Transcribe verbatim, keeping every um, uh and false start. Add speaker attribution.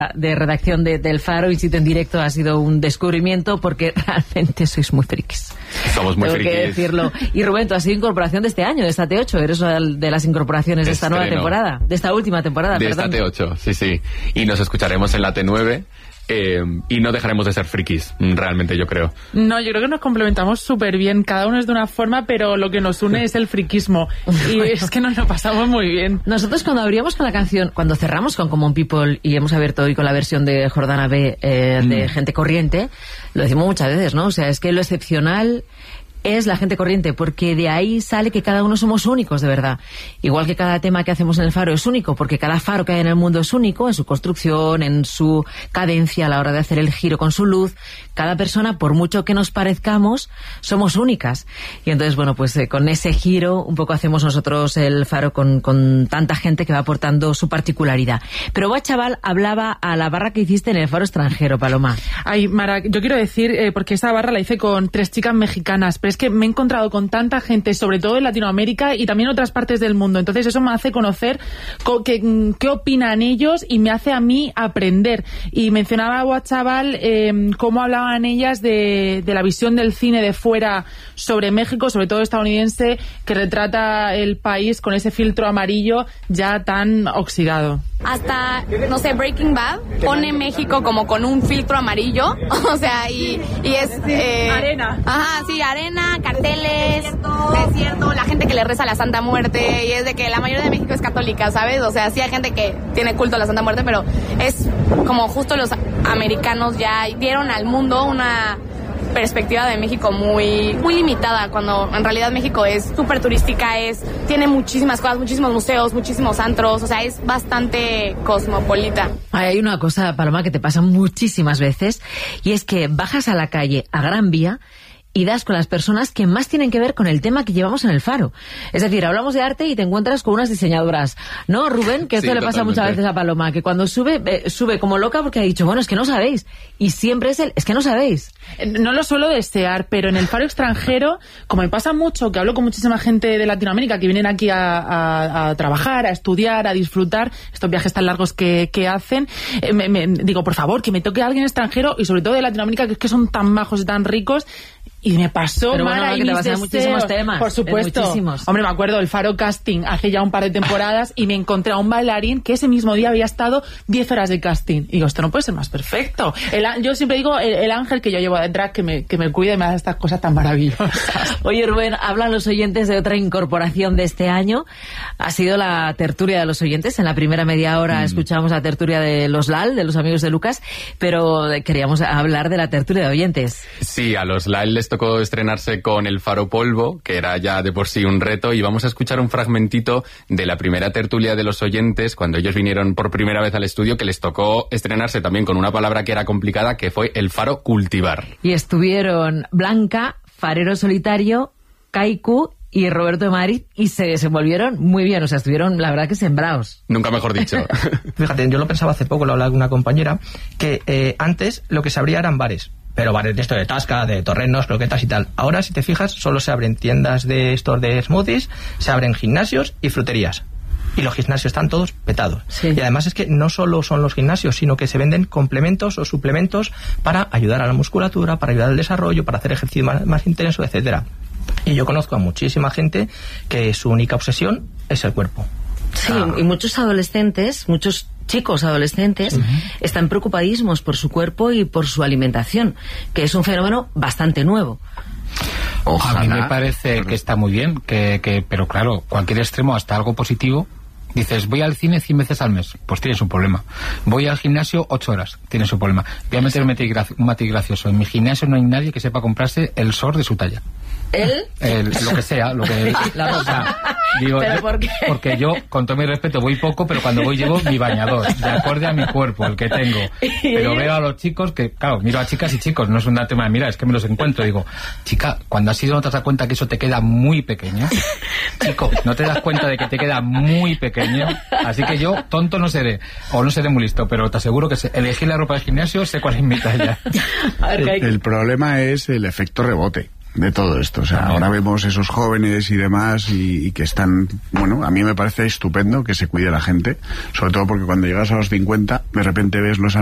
Speaker 1: de redacción de, del Faro, Visita en Directo, ha sido un descubrimiento porque realmente sois muy frikis.
Speaker 2: Somos muy
Speaker 1: Tengo
Speaker 2: frikis.
Speaker 1: que decirlo. Y Rubén, tú has sido incorporación de este año, de esta T ocho, eres una de las incorporaciones de esta
Speaker 2: Estreno.
Speaker 1: nueva temporada, de esta última temporada,
Speaker 2: De
Speaker 1: perdón.
Speaker 2: esta T ocho, sí, sí. Y nos escucharemos en la T nueve. Eh, y no dejaremos de ser frikis, realmente, yo creo.
Speaker 3: No, yo creo que nos complementamos súper bien. Cada uno es de una forma, pero lo que nos une es el friquismo. Y es que nos lo pasamos muy bien.
Speaker 1: Nosotros cuando abríamos con la canción, cuando cerramos con Common People y hemos abierto hoy con la versión de Jordana B eh, de mm. Gente Corriente, lo decimos muchas veces, ¿no? O sea, es que lo excepcional es la gente corriente, porque de ahí sale que cada uno somos únicos, de verdad. Igual que cada tema que hacemos en el Faro es único, porque cada faro que hay en el mundo es único, en su construcción, en su cadencia a la hora de hacer el giro con su luz. Cada persona, por mucho que nos parezcamos, somos únicas. Y entonces, bueno, pues eh, con ese giro un poco hacemos nosotros el Faro con, con tanta gente que va aportando su particularidad. Pero vos, chaval, hablaba a la barra que hiciste en el Faro extranjero, Paloma.
Speaker 3: Ay, Mara, yo quiero decir, eh, porque esa barra la hice con tres chicas mexicanas, pero es que me he encontrado con tanta gente, sobre todo en Latinoamérica y también en otras partes del mundo. Entonces eso me hace conocer qué, qué opinan ellos y me hace a mí aprender. Y mencionaba a Guachaval eh, cómo hablaban ellas de, de la visión del cine de fuera sobre México, sobre todo estadounidense, que retrata el país con ese filtro amarillo ya tan oxidado.
Speaker 4: Hasta, no sé, Breaking Bad pone México como con un filtro amarillo, o sea, y, y es... Eh,
Speaker 3: arena.
Speaker 4: Ajá, sí, arena, carteles, desierto. desierto, la gente que le reza a la Santa Muerte, y es de que la mayoría de México es católica, ¿sabes? O sea, sí hay gente que tiene culto a la Santa Muerte, pero es como justo los americanos ya dieron al mundo una perspectiva de México muy muy limitada, cuando en realidad México es súper turística, es tiene muchísimas cosas, muchísimos museos, muchísimos antros, o sea, es bastante cosmopolita.
Speaker 1: Hay una cosa, Paloma, que te pasa muchísimas veces, y es que bajas a la calle a Gran Vía y das con las personas que más tienen que ver con el tema que llevamos en el Faro. Es decir, hablamos de arte y te encuentras con unas diseñadoras, ¿no, Rubén? Que esto sí, le pasa totalmente. Muchas veces a Paloma, que cuando sube, eh, sube como loca porque ha dicho, bueno, es que no sabéis. Y siempre es el, es que no sabéis.
Speaker 3: No lo suelo desear, pero en el Faro extranjero, como me pasa mucho, que hablo con muchísima gente de Latinoamérica que vienen aquí a, a, a trabajar, a estudiar, a disfrutar, estos viajes tan largos que, que hacen, eh, me, me, digo, por favor, que me toque a alguien extranjero, y sobre todo de Latinoamérica, que es que son tan majos y tan ricos. Y me pasó,
Speaker 1: pero
Speaker 3: Mara,
Speaker 1: bueno,
Speaker 3: y
Speaker 1: que te
Speaker 3: mis deseos,
Speaker 1: muchísimos temas,
Speaker 3: por supuesto.
Speaker 1: Muchísimos.
Speaker 3: Hombre, me acuerdo del Faro Casting hace ya un par de temporadas y me encontré a un bailarín que ese mismo día había estado diez horas de casting. Y digo, esto no puede ser más perfecto. El, yo siempre digo, el, el ángel que yo llevo detrás, que me, que me cuida y me da estas cosas tan maravillosas.
Speaker 1: Oye, Rubén, hablan los oyentes de otra incorporación de este año. Ha sido la tertulia de los oyentes. En la primera media hora mm. escuchamos la tertulia de los L A L, de los amigos de Lucas, pero queríamos hablar de la tertulia de oyentes.
Speaker 2: Sí, a los L A L les tocó estrenarse con el Faro Polvo, que era ya de por sí un reto, y vamos a escuchar un fragmentito de la primera tertulia de los oyentes, cuando ellos vinieron por primera vez al estudio, que les tocó estrenarse también con una palabra que era complicada, que fue el Faro Cultivar.
Speaker 1: Y estuvieron Blanca, Farero Solitario, Kaiku y Roberto de Madrid, y se desenvolvieron muy bien, o sea, estuvieron, la verdad, que sembrados.
Speaker 2: Nunca mejor dicho.
Speaker 5: Fíjate, yo lo pensaba hace poco, lo hablaba con una compañera, que eh, antes lo que se abría eran bares. Pero bares de esto de tasca, de torrenos, croquetas y tal. Ahora, si te fijas, solo se abren tiendas de estos de smoothies, se abren gimnasios y fruterías. Y los gimnasios están todos petados. Sí. Y además es que no solo son los gimnasios, sino que se venden complementos o suplementos para ayudar a la musculatura, para ayudar al desarrollo, para hacer ejercicio más, más intenso, etcétera. Y yo conozco a muchísima gente que su única obsesión es el cuerpo.
Speaker 1: Sí, ah. y muchos adolescentes, muchos chicos adolescentes uh-huh. están preocupadísimos por su cuerpo y por su alimentación, que es un fenómeno bastante nuevo.
Speaker 6: Ojalá. A mí me parece que está muy bien, que, que, pero claro, cualquier extremo, hasta algo positivo. Dices, voy al cine cien veces al mes, pues tienes un problema. Voy al gimnasio ocho horas, tienes un problema. Voy a meter un matiz gracioso. En mi gimnasio no hay nadie que sepa comprarse el short de su talla.
Speaker 1: ¿El?
Speaker 6: el lo que sea, lo que la rosa. Digo,
Speaker 1: ¿pero por qué?
Speaker 6: Porque yo, con todo mi respeto, voy poco, pero cuando voy llevo mi bañador, de acorde a mi cuerpo, el que tengo. Pero veo a los chicos que, claro, miro a chicas y chicos, no es un tema de mira, es que me los encuentro. Digo, chica, cuando has ido no te das cuenta que eso te queda muy pequeño. Chico, no te das cuenta de que te queda muy pequeño. Así que yo, tonto no seré, o no seré muy listo, pero te aseguro que elegí la ropa del gimnasio, sé cuál es mi talla.
Speaker 7: El, el problema es el efecto rebote. de todo esto. O sea, ahora vemos esos jóvenes y demás y, y que están, bueno, a mí me parece estupendo que se cuide la gente, sobre todo porque cuando llegas a los cincuenta, de repente ves los